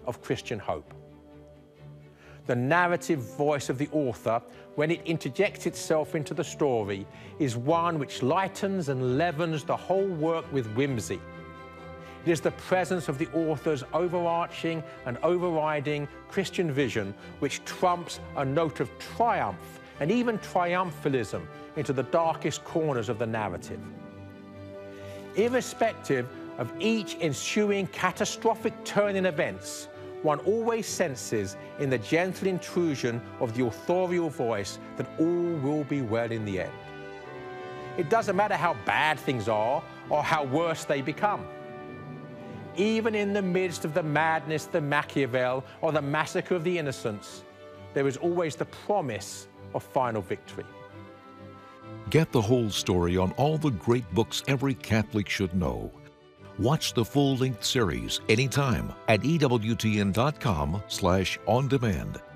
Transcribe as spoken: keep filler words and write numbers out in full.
of Christian hope. The narrative voice of the author, when it interjects itself into the story, is one which lightens and leavens the whole work with whimsy. It is the presence of the author's overarching and overriding Christian vision which trumps a note of triumph and even triumphalism into the darkest corners of the narrative. Irrespective of each ensuing catastrophic turn in events, one always senses in the gentle intrusion of the authorial voice that all will be well in the end. It doesn't matter how bad things are or how worse they become. Even in the midst of the madness, the Machiavel, or the massacre of the innocents, there is always the promise of final victory. Get the whole story on all the great books every Catholic should know. Watch the full-length series anytime at E W T N dot com slash on demand.